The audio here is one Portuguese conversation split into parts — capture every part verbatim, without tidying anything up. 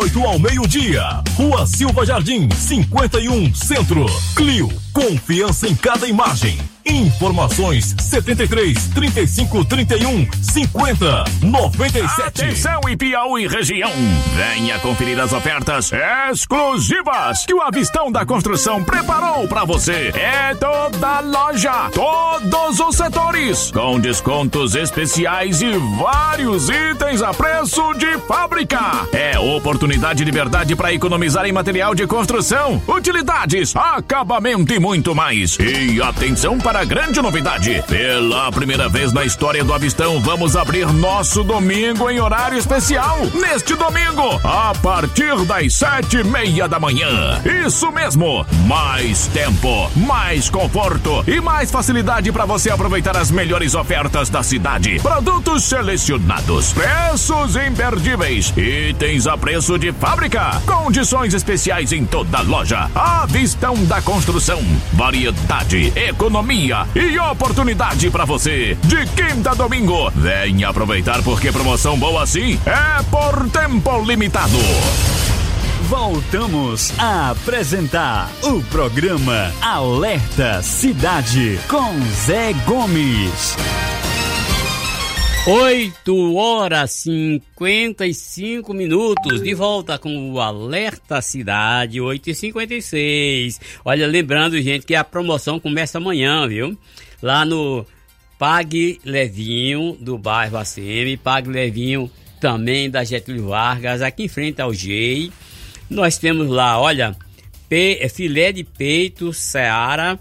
oito ao meio-dia. Rua Silva Jardim, cinquenta e um, Centro. Clio, confiança em cada imagem. Informações setenta e três, trinta e cinco, trinta e um, cinquenta, noventa e sete. Atenção em Piauí região. Venha conferir as ofertas exclusivas que o Avistão da Construção preparou para você. É toda loja, todos os setores, com descontos especiais e vários itens a preço de fábrica. É oportunidade de verdade para economizar em material de construção, utilidades, acabamento e muito mais. E atenção para a grande novidade. Pela primeira vez na história do Avistão, vamos abrir nosso domingo em horário especial. Neste domingo, a partir das sete e meia da manhã. Isso mesmo, mais tempo, mais conforto e mais facilidade para você aproveitar as melhores ofertas da cidade. Produtos selecionados, preços imperdíveis, itens a preço de fábrica, condições especiais em toda a loja. Avistão da Construção, variedade, economia e oportunidade para você. De quinta a domingo, venha aproveitar porque promoção boa assim é por tempo limitado. Voltamos a apresentar o programa Alerta Cidade com Zé Gomes. oito horas e cinquenta e cinco minutos, de volta com o Alerta Cidade, oito e cinquenta e seis. Olha, lembrando, gente, que a promoção começa amanhã, viu? Lá no Pague Levinho, do bairro A C M, Pague Levinho também da Getúlio Vargas, aqui em frente ao G E I. Nós temos lá, olha, pe- filé de peito Seara,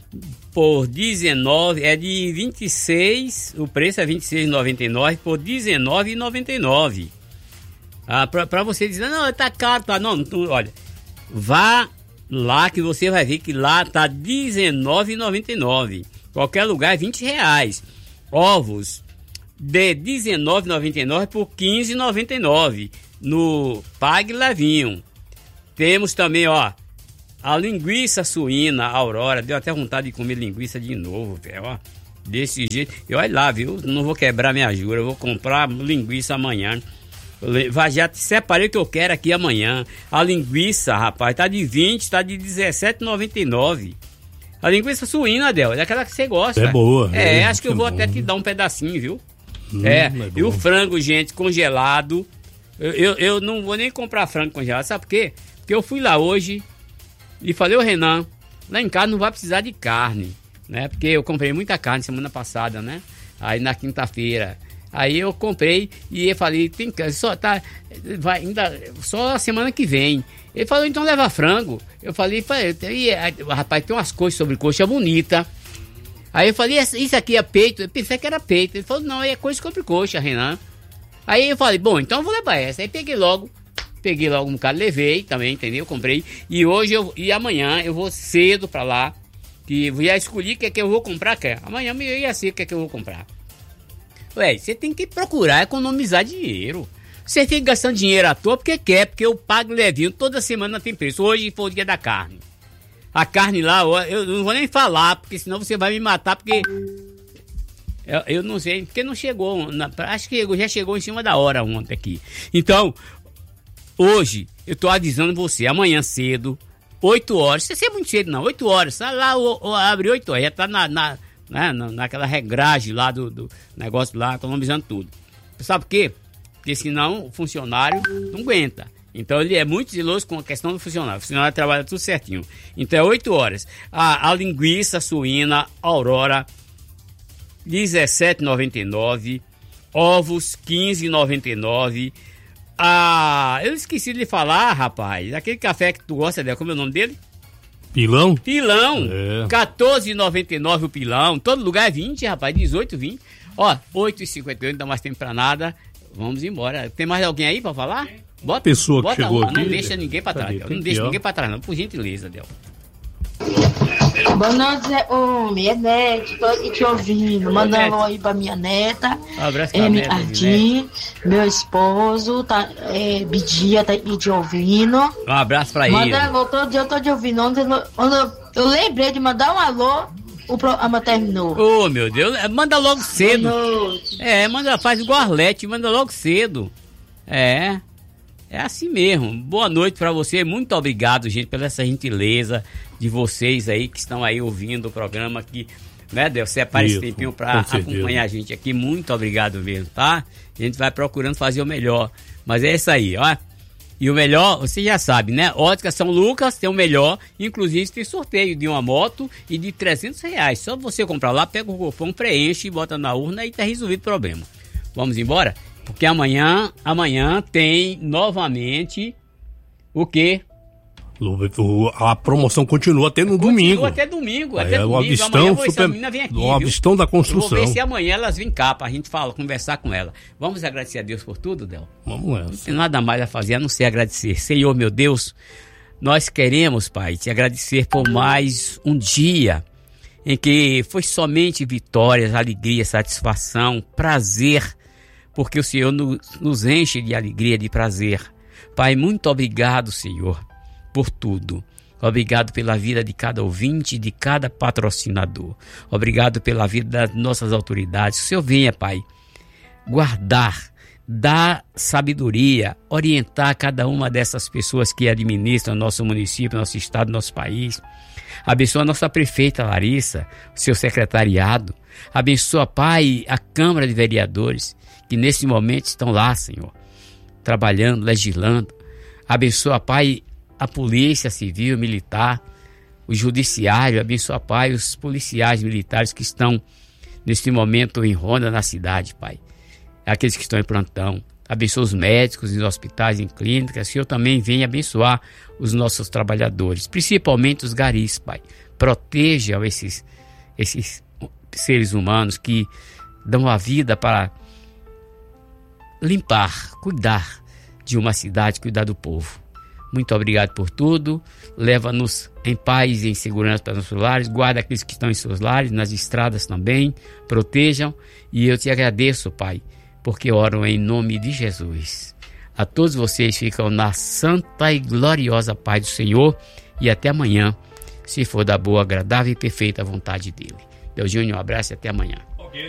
por dezenove, é de vinte e seis, o preço é vinte e seis reais e noventa e nove por dezenove reais e noventa e nove. Ah, pra, pra você dizer, não, tá caro, tá, não, não, olha, vá lá que você vai ver que lá tá dezenove reais e noventa e nove. Qualquer lugar é vinte reais. Ovos de dezenove reais e noventa e nove por quinze reais e noventa e nove no Pague Levinho. Temos também, ó, a linguiça suína Aurora. Deu até vontade de comer linguiça de novo, velho, ó. Desse jeito. E olha lá, viu? Não vou quebrar minha jura. Eu vou comprar linguiça amanhã. Eu já separei o que eu quero aqui amanhã. A linguiça, rapaz, tá de vinte, tá de dezessete reais e noventa e nove. A linguiça suína, Adel, é aquela que você gosta. É boa. É, é acho que eu vou bom. até te dar um pedacinho, viu? Hum, é, é e o bom. frango, gente, congelado. Eu, eu, eu não vou nem comprar frango congelado, sabe por quê? Porque eu fui lá hoje e falei, ô Renan, lá em casa não vai precisar de carne, né? Porque eu comprei muita carne semana passada, né? Aí na quinta-feira. Aí eu comprei e eu falei, tem só tá, vai ainda só a semana que vem. Ele falou, então leva frango. Eu falei, falei e, rapaz, tem umas coisas sobre coxa bonita. Aí eu falei, isso aqui é peito? Eu pensei que era peito. Ele falou, não, é coisa sobre coxa, Renan. Aí eu falei, bom, então eu vou levar essa. Aí peguei logo, peguei logo um bocado, levei também, entendeu? Comprei. E hoje eu, e amanhã eu vou cedo pra lá, que eu já escolhi o que é que eu vou comprar, que é. Amanhã eu ia ser o que é que eu vou comprar. Ué, você tem que procurar economizar dinheiro. Você fica gastando dinheiro à toa porque quer, porque eu pago levinho, toda semana tem preço. Hoje foi o dia da carne. A carne lá, eu não vou nem falar, porque senão você vai me matar, porque... Eu, eu não sei, porque não chegou, na, acho que já chegou em cima da hora ontem aqui. Então, hoje, eu tô avisando você, amanhã cedo, oito horas, isso é muito cedo não, oito horas, tá lá, o, o, abre oito horas, já tá na, na, na, naquela regragem lá do, do negócio lá, economizando tudo. Sabe por quê? Porque senão o funcionário não aguenta. Então ele é muito zeloso com a questão do funcionário. O funcionário trabalha tudo certinho. Então é oito horas. A, a linguiça suína Aurora, dezessete reais e noventa e nove. Ovos, quinze reais e noventa e nove. Ah, eu esqueci de falar, rapaz. Aquele café que tu gosta dele, como é o nome dele? Pilão? Pilão. É. quatorze reais e noventa e nove o pilão. Todo lugar é vinte, rapaz. dezoito, vinte. Ó, oito e cinquenta e oito, não dá mais tempo pra nada. Vamos embora. Tem mais alguém aí pra falar? Bota, pessoa que bota chegou uma. aqui. Não deixa ninguém pra trás. Cadê? Não deixa ninguém pra trás, não. Por gentileza, Del. Boa noite, Zé Homem. É Nete, tô aqui te ouvindo. Manda um alô aí pra minha neta. Um abraço pra M. neta, Ardim, meu esposo, tá, é, Bidia, tá aqui te ouvindo. Um abraço pra ele. Manda alô, todo dia eu tô te ouvindo. Ontem, quando eu, eu lembrei de mandar um alô, o programa terminou. Ô, oh, meu Deus, manda logo cedo. Boa noite. É, manda, faz igual Arlete, manda logo cedo. É. É assim mesmo. Boa noite para você. Muito obrigado, gente, pela essa gentileza de vocês aí que estão aí ouvindo o programa aqui, né, Deus? Separe esse tempinho para acompanhar a gente aqui. Muito obrigado mesmo, tá? A gente vai procurando fazer o melhor. Mas é isso aí, ó. E o melhor, você já sabe, né? Ótica São Lucas tem o melhor. Inclusive tem sorteio de uma moto e de trezentos reais. Só você comprar lá, pega o cupom, preenche, bota na urna e tá resolvido o problema. Vamos embora? Porque amanhã, amanhã tem novamente o quê? A promoção continua até no continua domingo. até domingo, até é, domingo. O avistão, amanhã vou, super, vem aqui, o avistão da construção. Eu vou ver se amanhã elas vêm cá pra gente falar, conversar com ela. Vamos agradecer a Deus por tudo, Del? Vamos lá. Não tem nada mais a fazer a não ser agradecer. Senhor, meu Deus, nós queremos, Pai, te agradecer por mais um dia em que foi somente vitórias, alegria, satisfação, prazer, porque o Senhor nos, nos enche de alegria, de prazer. Pai, muito obrigado, Senhor, por tudo. Obrigado pela vida de cada ouvinte, de cada patrocinador. Obrigado pela vida das nossas autoridades. Que o Senhor venha, Pai, guardar, dar sabedoria, orientar cada uma dessas pessoas que administram nosso município, nosso estado, nosso país. Abençoa a nossa prefeita Larissa, o seu secretariado. Abençoa, Pai, a Câmara de Vereadores, que nesse momento estão lá, Senhor, trabalhando, legislando. Abençoa, Pai, a polícia civil, militar, o judiciário. Abençoa, Pai, os policiais militares que estão neste momento em ronda na cidade, Pai. Aqueles que estão em plantão. Abençoa os médicos, em hospitais, em clínicas. Que eu também venha abençoar os nossos trabalhadores, principalmente os garis, Pai. Proteja esses, esses seres humanos que dão a vida para limpar, cuidar de uma cidade, cuidar do povo. Muito obrigado por tudo. Leva-nos em paz e em segurança para nossos lares. Guarda aqueles que estão em seus lares, nas estradas também. Protejam. E eu te agradeço, Pai, porque oram em nome de Jesus. A todos vocês ficam na santa e gloriosa paz do Senhor. E até amanhã, se for da boa, agradável e perfeita vontade dEle. Deus Júnior, um abraço e até amanhã.